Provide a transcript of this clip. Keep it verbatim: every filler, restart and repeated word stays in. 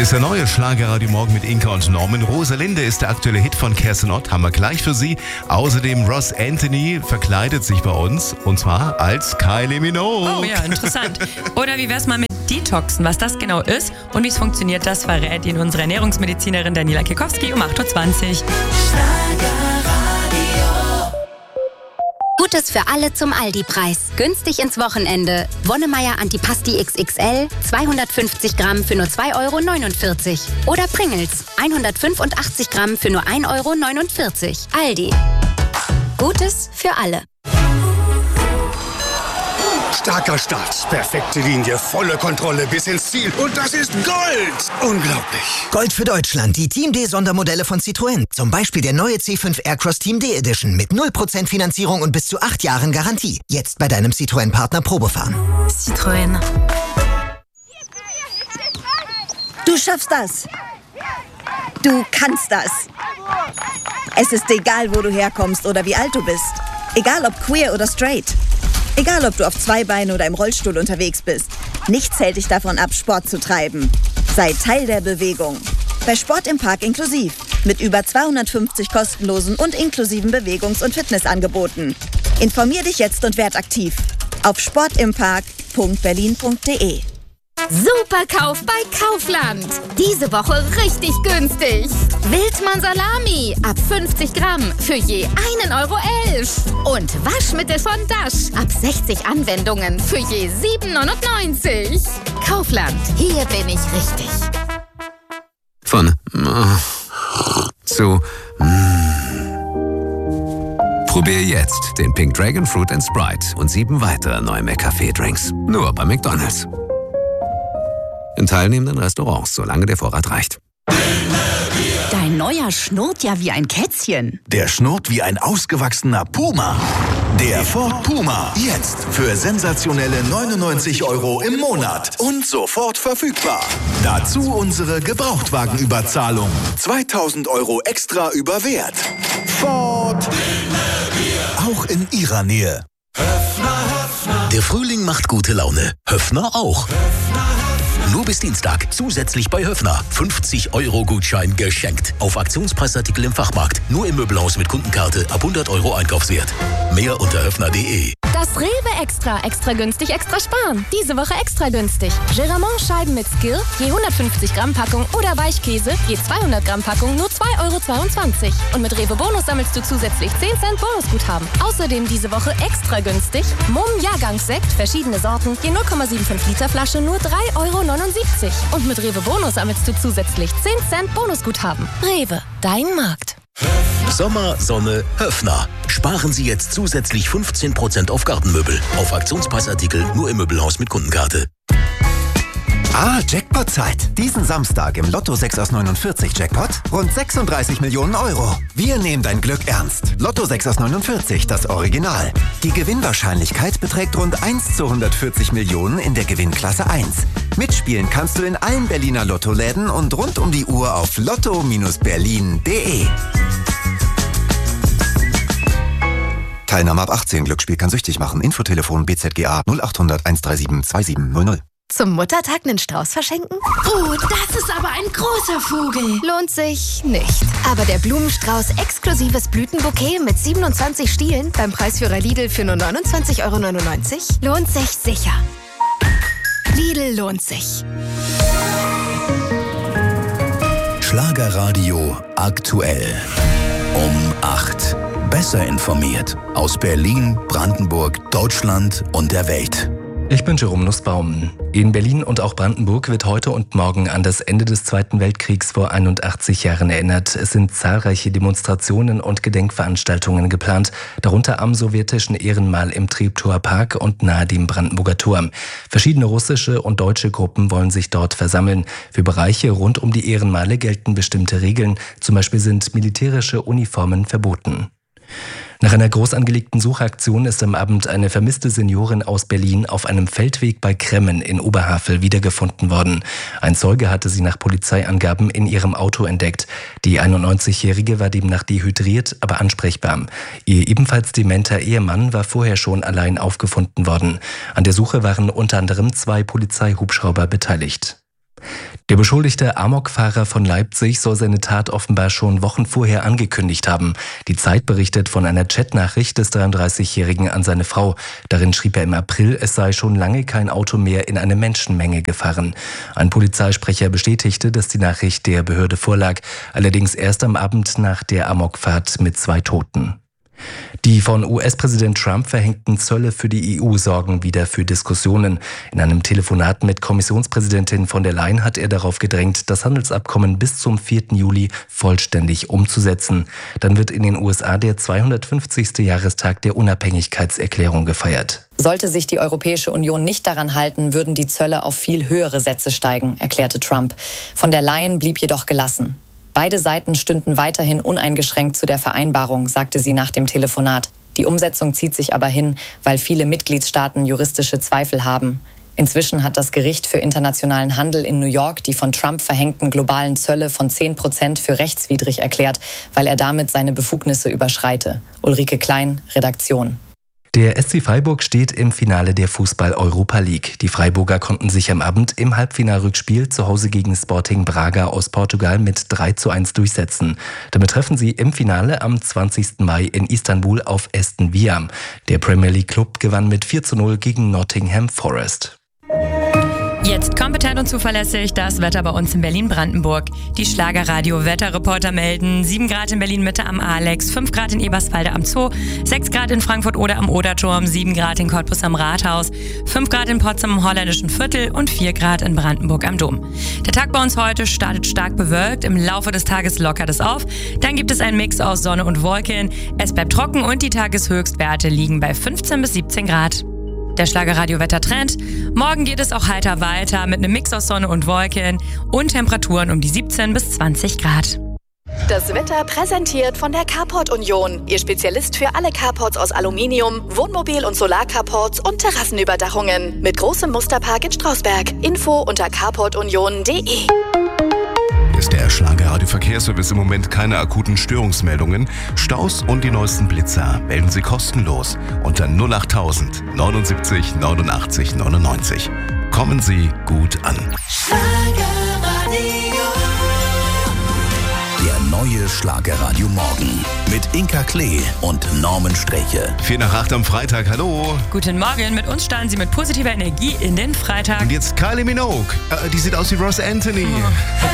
Hier ist der neue Schlagerradio Morgen mit Inka und Norman. Rosalinde ist der aktuelle Hit von Kerstin Ott, haben wir gleich für Sie. Außerdem Ross Anthony verkleidet sich bei uns, und zwar als Kylie Minogue. Oh ja, interessant. Oder wie wär's mal mit Detoxen? Was das genau ist und wie es funktioniert, das verrät Ihnen unsere Ernährungsmedizinerin Daniela Kekowski um acht Uhr zwanzig. Gutes für alle zum Aldi-Preis. Günstig ins Wochenende. Wonnemeier Antipasti X X L, zweihundertfünfzig Gramm für nur zwei Euro neunundvierzig. Oder Pringles, hundertfünfundachtzig Gramm für nur ein Euro neunundvierzig. Aldi. Gutes für alle. Starker Start, perfekte Linie, volle Kontrolle bis ins Ziel. Und das ist Gold! Unglaublich. Gold für Deutschland, die Team D-Sondermodelle von Citroën. Zum Beispiel der neue C fünf Aircross Team D Edition mit null Prozent Finanzierung und bis zu acht Jahren Garantie. Jetzt bei deinem Citroën-Partner Probefahren. Citroën. Du schaffst das. Du kannst das. Es ist egal, wo du herkommst oder wie alt du bist. Egal ob queer oder straight. Egal, ob du auf zwei Beinen oder im Rollstuhl unterwegs bist. Nichts hält dich davon ab, Sport zu treiben. Sei Teil der Bewegung. Bei Sport im Park inklusiv. Mit über zweihundertfünfzig kostenlosen und inklusiven Bewegungs- und Fitnessangeboten. Informier dich jetzt und werd aktiv. Auf sportimpark punkt berlin punkt de. Superkauf bei Kaufland. Diese Woche richtig günstig. Wildmann Salami ab fünfzig Gramm für je einen Euro elf. Und Waschmittel von Dash ab sechzig Anwendungen für je sieben neunundneunzig. Kaufland, hier bin ich richtig. Von äh, zu äh. Probier jetzt den Pink Dragon Fruit and Sprite und sieben weitere neue McCafé-Drinks. Nur bei McDonald's. In teilnehmenden Restaurants, solange der Vorrat reicht. Dein neuer schnurrt ja wie ein Kätzchen. Der schnurrt wie ein ausgewachsener Puma. Der Ford Puma. Jetzt für sensationelle neunundneunzig Euro im Monat. Und sofort verfügbar. Dazu unsere Gebrauchtwagenüberzahlung. zweitausend Euro extra über Wert. Ford. Auch in Ihrer Nähe. Höffner, Höffner. Der Frühling macht gute Laune. Höffner auch. Höffner. Nur bis Dienstag zusätzlich bei Höffner fünfzig Euro Gutschein geschenkt. Auf Aktionspreisartikel im Fachmarkt. Nur im Möbelhaus mit Kundenkarte ab hundert Euro Einkaufswert. Mehr unter höffner punkt de. Das Rewe Extra. Extra günstig, extra sparen. Diese Woche extra günstig. Geramont Scheiben mit Skill, je hundertfünfzig Gramm Packung oder Weichkäse, je zweihundert Gramm Packung, nur zwei Euro zweiundzwanzig. Und mit Rewe Bonus sammelst du zusätzlich zehn Cent Bonusguthaben. Außerdem diese Woche extra günstig. Mumm Jahrgangssekt, verschiedene Sorten, je null Komma fünfundsiebzig Liter Flasche, nur drei Euro neunundsiebzig. Und mit Rewe Bonus sammelst du zusätzlich zehn Cent Bonusguthaben. Rewe, dein Markt. Sommer, Sonne, Höffner. Sparen Sie jetzt zusätzlich fünfzehn Prozent auf Gartenmöbel. Auf Aktionspreisartikel nur im Möbelhaus mit Kundenkarte. Ah, Jackpot-Zeit. Diesen Samstag im Lotto sechs aus neunundvierzig Jackpot rund sechsunddreißig Millionen Euro. Wir nehmen dein Glück ernst. Lotto sechs aus neunundvierzig, das Original. Die Gewinnwahrscheinlichkeit beträgt rund eins zu hundertvierzig Millionen in der Gewinnklasse eins. Mitspielen kannst du in allen Berliner Lottoläden und rund um die Uhr auf lotto berlin punkt de. Teilnahme ab achtzehn. Glücksspiel kann süchtig machen. Infotelefon B Z G A null acht hundert einhundertsiebenunddreißig siebenundzwanzig null null. Zum Muttertag einen Strauß verschenken? Oh, das ist aber ein großer Vogel. Lohnt sich nicht. Aber der Blumenstrauß exklusives Blütenbouquet mit siebenundzwanzig Stielen beim Preisführer Lidl für nur neunundzwanzig Euro neunundneunzig lohnt sich sicher. Lidl lohnt sich. Schlagerradio aktuell. Um acht. Besser informiert. Aus Berlin, Brandenburg, Deutschland und der Welt. Ich bin Jerome Nussbaum. In Berlin und auch Brandenburg wird heute und morgen an das Ende des Zweiten Weltkriegs vor einundachtzig Jahren erinnert. Es sind zahlreiche Demonstrationen und Gedenkveranstaltungen geplant, darunter am sowjetischen Ehrenmal im Treptower Park und nahe dem Brandenburger Tor. Verschiedene russische und deutsche Gruppen wollen sich dort versammeln. Für Bereiche rund um die Ehrenmale gelten bestimmte Regeln. Zum Beispiel sind militärische Uniformen verboten. Nach einer groß angelegten Suchaktion ist am Abend eine vermisste Seniorin aus Berlin auf einem Feldweg bei Kremmen in Oberhavel wiedergefunden worden. Ein Zeuge hatte sie nach Polizeiangaben in ihrem Auto entdeckt. Die einundneunzigjährige war demnach dehydriert, aber ansprechbar. Ihr ebenfalls dementer Ehemann war vorher schon allein aufgefunden worden. An der Suche waren unter anderem zwei Polizeihubschrauber beteiligt. Der beschuldigte Amokfahrer von Leipzig soll seine Tat offenbar schon Wochen vorher angekündigt haben. Die Zeit berichtet von einer Chatnachricht des dreiunddreißigjährigen an seine Frau. Darin schrieb er im April, es sei schon lange kein Auto mehr in eine Menschenmenge gefahren. Ein Polizeisprecher bestätigte, dass die Nachricht der Behörde vorlag, allerdings erst am Abend nach der Amokfahrt mit zwei Toten. Die von U S-Präsident Trump verhängten Zölle für die E U sorgen wieder für Diskussionen. In einem Telefonat mit Kommissionspräsidentin von der Leyen hat er darauf gedrängt, das Handelsabkommen bis zum vierten Juli vollständig umzusetzen. Dann wird in den U S A der zweihundertfünfzigste Jahrestag der Unabhängigkeitserklärung gefeiert. Sollte sich die Europäische Union nicht daran halten, würden die Zölle auf viel höhere Sätze steigen, erklärte Trump. Von der Leyen blieb jedoch gelassen. Beide Seiten stünden weiterhin uneingeschränkt zu der Vereinbarung, sagte sie nach dem Telefonat. Die Umsetzung zieht sich aber hin, weil viele Mitgliedstaaten juristische Zweifel haben. Inzwischen hat das Gericht für internationalen Handel in New York die von Trump verhängten globalen Zölle von zehn Prozent für rechtswidrig erklärt, weil er damit seine Befugnisse überschreite. Ulrike Klein, Redaktion. Der S C Freiburg steht im Finale der Fußball-Europa League. Die Freiburger konnten sich am Abend im Halbfinalrückspiel zu Hause gegen Sporting Braga aus Portugal mit drei zu eins durchsetzen. Damit treffen sie im Finale am zwanzigsten Mai in Istanbul auf Aston Villa. Der Premier League Club gewann mit vier zu null gegen Nottingham Forest. Jetzt kompetent und zuverlässig das Wetter bei uns in Berlin-Brandenburg. Die Schlagerradio-Wetterreporter melden sieben Grad in Berlin-Mitte am Alex, fünf Grad in Eberswalde am Zoo, sechs Grad in Frankfurt-Oder am Oderturm, sieben Grad in Cottbus am Rathaus, fünf Grad in Potsdam im Holländischen Viertel und vier Grad in Brandenburg am Dom. Der Tag bei uns heute startet stark bewölkt, im Laufe des Tages lockert es auf. Dann gibt es einen Mix aus Sonne und Wolken. Es bleibt trocken und die Tageshöchstwerte liegen bei fünfzehn bis siebzehn Grad. Der Schlagerradio-Wettertrend. Morgen geht es auch heiter weiter mit einem Mix aus Sonne und Wolken und Temperaturen um die siebzehn bis zwanzig Grad. Das Wetter präsentiert von der Carport Union. Ihr Spezialist für alle Carports aus Aluminium, Wohnmobil- und Solarcarports und Terrassenüberdachungen. Mit großem Musterpark in Strausberg. Info unter carport union punkt de. Ist der Schlagerradio-Verkehrsservice im Moment keine akuten Störungsmeldungen? Staus und die neuesten Blitzer melden Sie kostenlos unter null achttausend neunundsiebzig neunundachtzig neunundneunzig. Kommen Sie gut an. Der neue Schlagerradio Morgen mit Inka Klee und Norman Streche. Vier nach acht am Freitag, hallo. Guten Morgen, mit uns starten Sie mit positiver Energie in den Freitag. Und jetzt Kylie Minogue, äh, die sieht aus wie Ross Anthony. Oh.